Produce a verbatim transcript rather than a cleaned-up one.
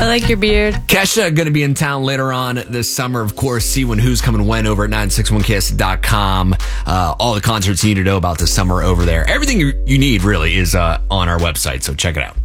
I like your beard. Kesha going to be in town later on this summer. Of course, see when, who's coming when over at nine six one kiss dot com. Uh, all the concerts you need to know about this summer over there. Everything you, you need really is uh, on our website, so check it out.